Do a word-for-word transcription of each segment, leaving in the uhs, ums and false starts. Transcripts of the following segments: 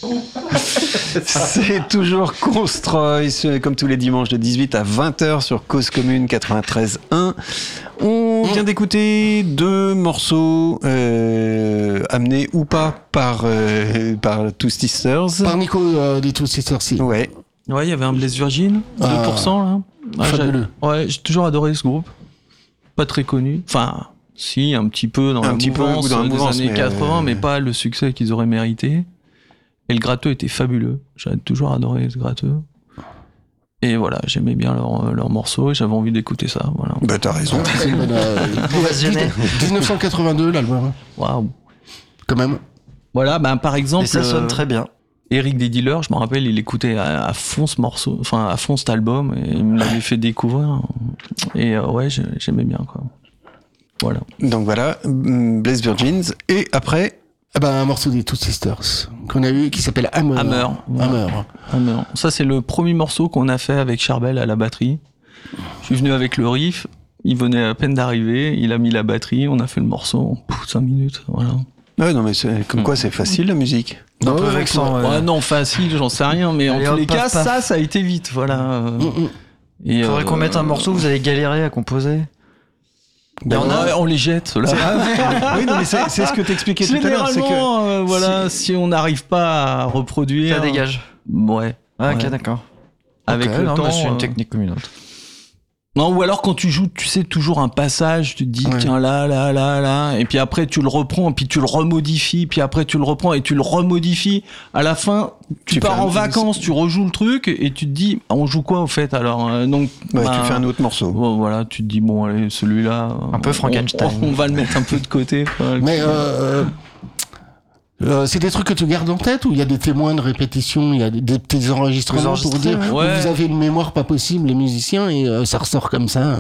C'est toujours Constroy, comme tous les dimanches de dix-huit à vingt heures sur Cause Commune quatre-vingt-treize un. On vient d'écouter deux morceaux euh, amenés ou pas par, euh, par Two Sisters. Par Nico euh, des Two Sisters, si. Ouais. Ouais, il y avait un Blaise Virgin, deux pour cent là. Ah, fabuleux. j'ai, ouais, j'ai toujours adoré ce groupe. Pas très connu. Enfin, si, un petit peu dans un la petit mouvance peu dans la des mouvance, années mais quatre-vingts, euh... mais pas le succès qu'ils auraient mérité. Et le gratteux était fabuleux. J'avais toujours adoré ce gratteux. Et voilà, j'aimais bien leurs leur morceaux et j'avais envie d'écouter ça. Voilà. Bah, t'as raison. C'est une bonne, euh, On va se gêner. dix-neuf cent quatre-vingt-deux, l'album. Waouh. Quand même. Voilà, ben, par exemple. Et ça sonne très bien. Eric des Dealers, je me rappelle, il écoutait à, à fond ce morceau, enfin à fond cet album, et il me l'avait fait découvrir. Et euh, ouais, j'aimais bien, quoi. Voilà. Donc voilà, Blaise Virgins. Et après, eh ben, un morceau des Two Sisters qu'on a eu qui s'appelle Hammer. Hammer. Hammer. Hammer. Ça, c'est le premier morceau qu'on a fait avec Charbel à la batterie. Je suis venu avec le riff, il venait à peine d'arriver, il a mis la batterie, on a fait le morceau en cinq minutes, voilà. Ouais, non, mais c'est, comme quoi c'est facile la musique. Un peu ouais, vexant. Ouais, ouais, non, facile, j'en sais rien, mais Allez, en tous hop, les paf, cas, paf. ça, ça a été vite, voilà. Mm, mm. Il Faudrait qu'on mette un morceau, vous allez galérer à composer. Il y en a, on les jette, là. Oui, non, mais c'est, c'est ce que t'expliquais tout à l'heure. C'est que Généralement, euh, voilà, si... si on n'arrive pas à reproduire. Ça dégage. Ouais. Ah, ok, ouais. d'accord. Avec Ok, le non, temps. bah, c'est euh, une technique comme une autre. Non, ou alors quand tu joues, tu sais, toujours un passage, tu te dis, Ouais. tiens, là, là, là, là, et puis après tu le reprends, puis tu le remodifies, puis après tu le reprends et tu le remodifies. À la fin, tu, Tu pars fais un- en vacances, tu rejoues le truc, et tu te dis, on joue quoi au fait alors euh, donc, ouais, bah, tu fais un autre morceau. bon, voilà, tu te dis, bon, allez, celui-là. Un peu on- Frankenstein. On, on va le mettre un peu de côté. quoi. Mais euh, euh, c'est des trucs que tu gardes en tête ou il y a des témoins de répétition, il y a des, des petits enregistrements Vous pour enregistrez, dire ouais. que vous avez une mémoire pas possible, les musiciens, et euh, ça ressort comme ça. euh.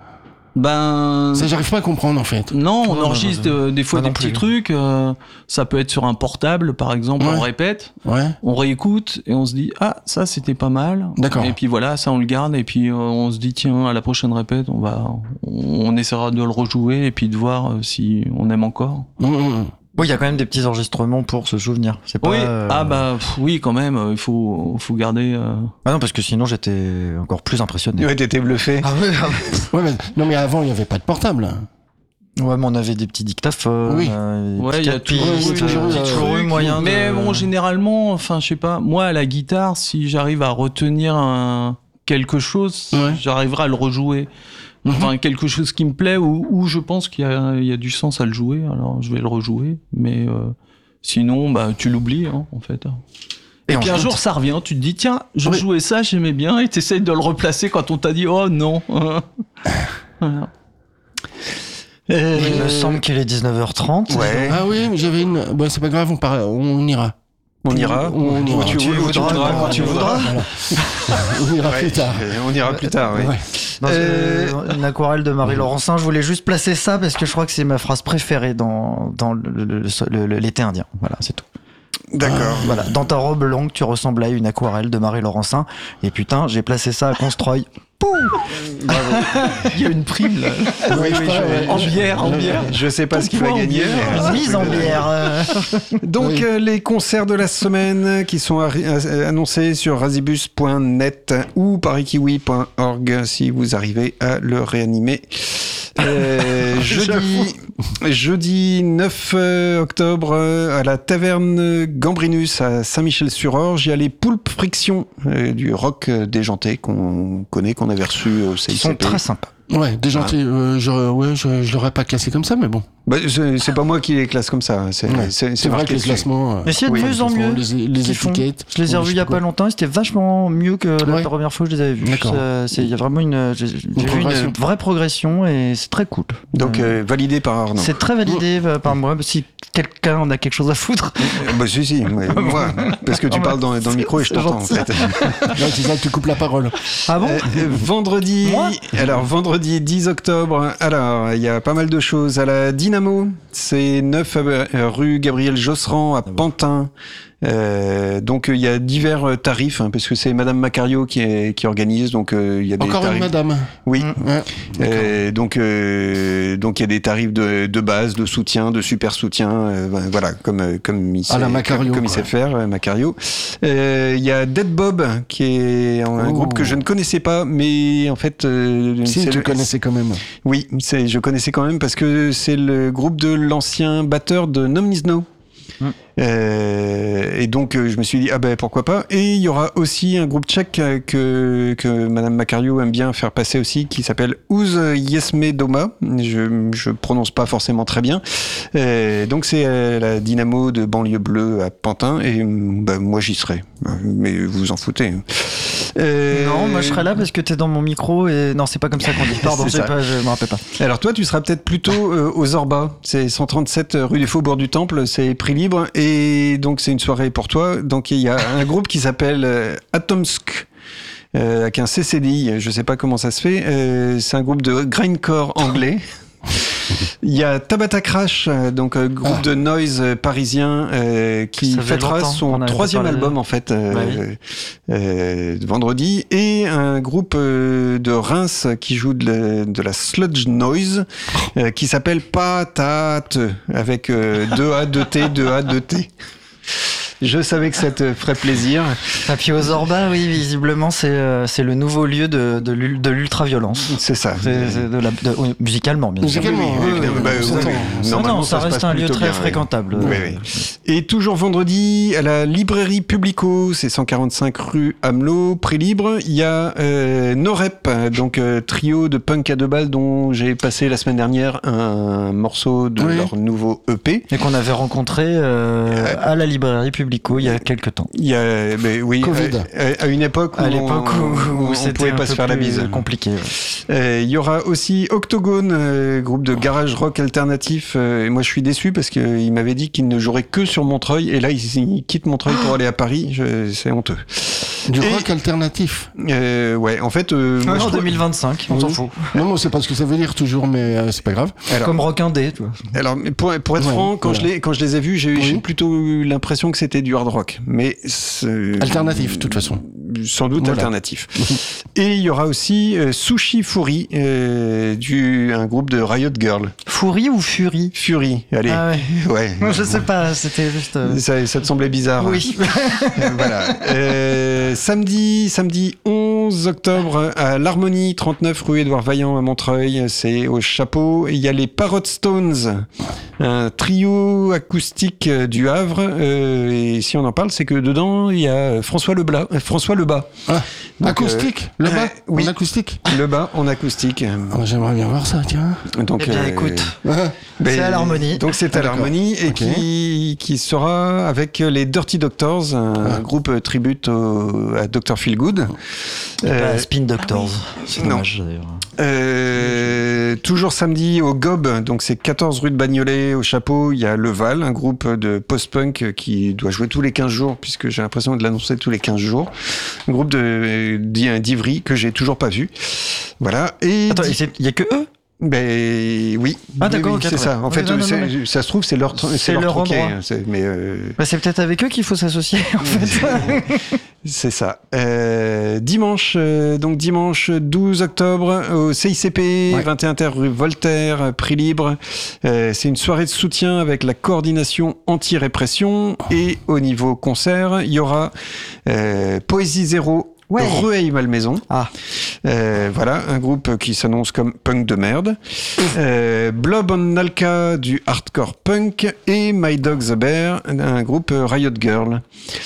Ben. Ça, j'arrive pas à comprendre en fait. Non, on Ouais, enregistre non, euh, des fois moi des non petits plus. trucs. euh, ça peut être sur un portable, par exemple, Ouais. on répète. Ouais. On réécoute et on se dit ah ça c'était pas mal. D'accord. Et puis voilà, ça on le garde et puis euh, on se dit tiens à la prochaine répète on va on, on essaiera de le rejouer et puis de voir euh, si on aime encore. Mmh, mmh. Oui, il y a quand même des petits enregistrements pour se souvenir. C'est pas. Oui. euh, Ah bah pff, oui quand même euh, il faut faut garder. euh, Ah non, parce que sinon j'étais encore plus impressionné. Ouais, t'étais bluffé. Ah ouais, Ouais, mais, non mais avant il y avait pas de portable. ouais, mais on avait des petits dictaphones. Oui. euh, des Ouais, petits il y a tapis, toujours, oui, eu- toujours eu, il y a euh, toujours eu trucs, moyen. Mais de... bon généralement enfin je sais pas moi à la guitare si j'arrive à retenir un quelque chose Ouais. j'arriverai à le rejouer. Enfin, quelque chose qui me plaît ou, ou je pense qu'il y a, il y a du sens à le jouer, alors je vais le rejouer. Mais euh, sinon, bah, tu l'oublies, hein, en fait. Et, Et puis un ensuite- jour, ça revient, tu te dis, tiens, je Oui. jouais ça, j'aimais bien, et t'essayes de le replacer quand on t'a dit, oh non. Voilà. Euh, Il me semble qu'il est dix-neuf heures trente. Ouais. Ah oui, mais j'avais une. Bon, c'est pas grave, on, part... on ira. On ira. On, on ira. Où tu, Tu où tu voudras, voudras, quand quand tu tu voudras. Voilà. On ira Ouais, plus tard. On ira plus tard, oui. Ouais. Dans Euh, une aquarelle de Marie Laurencin. Je voulais juste placer ça parce que je crois que c'est ma phrase préférée dans, dans le- le- le- le- l'été indien. Voilà, c'est tout. D'accord. Voilà, dans ta robe longue, tu ressembles à une aquarelle de Marie Laurencin. Et putain, j'ai placé ça à Constroy. Il y a une prime, là. Oui, oui, je, En bière, en bière. je sais pas Ton ce qu'il va poids en gagner. bière. mais- Une mise en bière. euh. Donc Oui. euh, les concerts de la semaine qui sont arri- euh, annoncés sur razibus point net ou parikiwi point org si vous arrivez à le réanimer. Euh, jeudi, jeudi neuf octobre euh, à la taverne Gambrinus à Saint-Michel-sur-Orge, il y a les Poulpes Friction euh, du rock euh, déjanté qu'on connaît, qu'on avait reçu au Ils sont C I C P. très sympas. Ouais, des gentils. euh, je, ouais, je, je l'aurais pas classé comme ça, mais bon. Bah, c'est c'est pas moi qui les classe comme ça. C'est Ouais. c'est- C'est vrai marqué que les dessus. classements. euh, Mais s'il y a de Oui, mieux en mieux. Les, les qu'ils font. étiquettes. Je les ai Ouais, revus je il y a sais pas pas longtemps et c'était vachement mieux que la Ouais. première fois que je les avais vus. D'accord. C'est- c'est- Il y a vraiment une, j'ai j'ai vu progression. une vraie progression et c'est très cool. Donc Euh, euh, validé par Arnaud. c'est très validé euh, par moi. Si quelqu'un en a quelque chose à foutre, Euh, Bah si si, ouais, moi, parce que tu Ah, parles dans, dans le micro et je c'est t'entends en gentil. fait. Ouais, c'est ça que tu coupes la parole. ah bon Euh, euh, vendredi, Moi alors vendredi dix octobre, alors il y a pas mal de choses à la Dynamo, c'est neuf euh, rue Gabriel Josserand à Pantin. Euh, donc il y a divers tarifs hein, parce que c'est Madame Macario qui, est, qui organise, donc il euh, y a des Encore tarifs. une madame. Oui. Mmh. Ouais, euh, donc euh, donc il y a des tarifs de, de base, de soutien, de super soutien, euh, voilà comme comme il sait, à la Macario, comme, comme il sait faire euh, Macario. Il euh, y a Dead Bob qui est un oh. groupe que je ne connaissais pas, mais en fait euh, si c'est tu le, connaissais quand même. Oui, c'est je connaissais quand même parce que c'est le groupe de l'ancien batteur de Nom Is No. Hum. Euh, et donc euh, je me suis dit ah ben pourquoi pas. Et il y aura aussi un groupe tchèque que que Madame Macario aime bien faire passer aussi, qui s'appelle Uz Jesme Doma. Je je prononce pas forcément très bien. Euh, donc c'est euh, la Dynamo de banlieue bleue à Pantin et ben moi j'y serai. Mais vous vous en foutez. Euh... Non, moi je serai là parce que t'es dans mon micro et non, c'est pas comme ça qu'on dit. Pardon, c'est pas, je me rappelle pas. Alors toi, tu seras peut-être plutôt euh, aux Zorba. C'est cent trente-sept rue du Faubourg du Temple, c'est prix libre et donc c'est une soirée pour toi. Donc il y a un groupe qui s'appelle euh, Atomsk. Euh, avec un C C D I, je sais pas comment ça se fait. Euh, c'est un groupe de grindcore anglais. Il y a Tabata Crash, donc euh, groupe ah. de noise euh, parisien euh, qui fêtera son troisième album en fait euh, bah oui. euh, vendredi, et un groupe euh, de Reims qui joue de la, de la sludge noise euh, qui s'appelle Patate avec euh, deux A, deux T, deux A, deux T. Je savais que ça te ferait plaisir. Et puis aux Zorba, oui, visiblement, c'est, euh, c'est le nouveau lieu de, de, l'ul- de l'ultra-violence. C'est ça. C'est, c'est de la, de, oui, musicalement, bien sûr. Musicalement, oui, oui, oui, bah, oui, oui, oui. Non, non, ça, ça reste un lieu très bien, fréquentable. Oui. Oui, oui. Et toujours vendredi, à la librairie Publico, c'est cent quarante-cinq rue Amelot, prix libre, il y a euh, Norep, donc euh, trio de punk à deux balles dont j'ai passé la semaine dernière un morceau de oui. leur nouveau E P. Et qu'on avait rencontré euh, euh, à la librairie Publico. Il y a quelques temps. Il y a, mais oui, à, à une époque où, à l'époque où, où, où on pouvait pas se faire la bise. Compliqué. Ouais. Euh, il y aura aussi Octogone, euh, groupe de garage rock alternatif. Euh, et moi, je suis déçu parce qu'il m'avait dit qu'il ne jouerait que sur Montreuil. Et là, il, il quitte Montreuil pour aller à Paris. Je, c'est honteux. Du et, rock alternatif. Euh, ouais, en fait. Euh, moi, en deux mille vingt-cinq, on oui. s'en fout. Non, non, c'est pas ce que ça veut dire toujours, mais euh, c'est pas grave. Alors, comme rock indé, tu vois. Alors, pour, pour être ouais, franc, quand, voilà. je les, quand je les ai vus, j'ai, oui. j'ai plutôt eu l'impression que c'était du hard rock. Mais c'est... alternatif, de toute façon. Sans doute voilà. alternatif. Et il y aura aussi euh, Sushi Fury, euh, du, un groupe de Riot Girl. Fury ou Fury ? Fury, allez. Ah ouais. ouais. Non, je sais pas, c'était juste... Euh... Ça, ça te semblait bizarre. Oui. Voilà. Euh, samedi, samedi onze octobre, à l'Harmonie, trente-neuf rue Édouard Vaillant à Montreuil, c'est au Chapeau. Il y a les Parrot Stones, un trio acoustique du Havre. Euh, et si on en parle, c'est que dedans, il y a François Lebas. François Lebas. Ah, donc, acoustique euh, Lebas euh, oui. En acoustique Lebas en acoustique. Oh, j'aimerais bien voir ça, tiens. Donc, eh bien, euh, écoute, euh, c'est à l'Harmonie. Donc, c'est à l'Harmonie et okay. qui, qui sera avec les Dirty Doctors, un ah. groupe tribute au, à docteur Feelgood. Euh, pas Spin Doctors. Ah oui. C'est dommage, non. d'ailleurs. Euh, toujours samedi au Gob, donc c'est quatorze rue de Bagnolet au Chapeau, il y a Le Val, un groupe de post-punk qui doit jouer tous les quinze jours, puisque j'ai l'impression de l'annoncer tous les quinze jours. Un groupe de, d'Ivry que j'ai toujours pas vu. Voilà. Et attends, il y a que eux? Ben oui, ah d'accord, oui, okay, c'est ça. En fait, non, non, c'est, non, ça se trouve, c'est leur, c'est, c'est leur, leur troquet, endroit. C'est, mais euh... bah, c'est peut-être avec eux qu'il faut s'associer. En fait. C'est ça. Euh, dimanche, euh, donc dimanche douze octobre au C I C P, ouais. vingt et un terre rue Voltaire, prix libre. Euh, c'est une soirée de soutien avec la coordination anti-répression, et au niveau concert, il y aura euh, Poésie Zéro. Ouais. Rueil-Malmaison. Ah. Euh, voilà, un groupe qui s'annonce comme punk de merde. Euh, Blob on Nalka du hardcore punk, et My Dog the Bear, un groupe Riot Girl.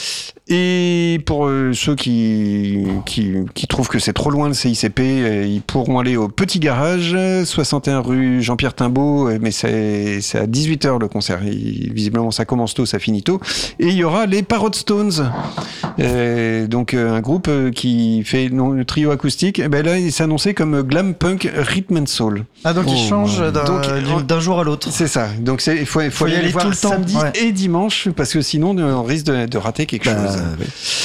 Et pour euh, ceux qui, qui, qui trouvent que c'est trop loin le C I C P, euh, ils pourront aller au Petit Garage, soixante et un rue Jean-Pierre Timbaud, euh, mais c'est, c'est à dix-huit heures le concert. Et, visiblement, ça commence tôt, ça finit tôt. Et il y aura les Parrot Stones, euh, donc euh, un groupe euh, qui fait non, le trio acoustique. Et ben là, il s'est annoncé comme glam punk rhythm and soul. Ah, donc oh, il change d'un, donc, d'un, d'un jour à l'autre. C'est ça. Donc il faut, faut, faut y aller, aller voir tout le temps, samedi ouais. et dimanche, parce que sinon on risque de, de rater quelque bah, chose. Euh,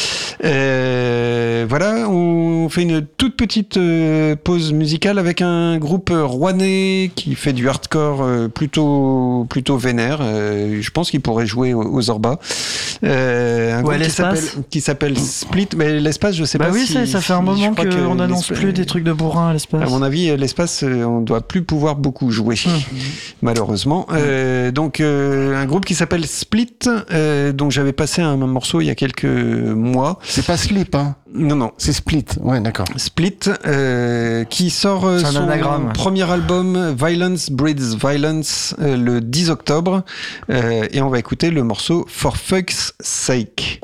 euh, voilà, on fait une toute petite euh, pause musicale avec un groupe rouennais qui fait du hardcore euh, plutôt plutôt vénère. Euh, je pense qu'il pourrait jouer aux, aux Zorba. Euh, un Ou groupe à qui l'espace. s'appelle, qui s'appelle Split, mais l'espace, je sais Bah pas oui, si... ça, ça fait un si- je moment crois qu'on que n'annonce l'espace- plus des trucs de bourrin à l'espace. À mon avis, l'espace, euh, on doit plus pouvoir beaucoup jouer, malheureusement. Euh, donc, euh, un groupe qui s'appelle Split, euh, dont j'avais passé un, un morceau il y a quelques mois. C'est pas Slip, hein. Non, non. C'est Split. Ouais, d'accord. Split, euh, qui sort euh, C'est un son anagramme. premier album Violence Breeds Violence euh, le dix octobre, euh, et on va écouter le morceau For Fuck's Sake.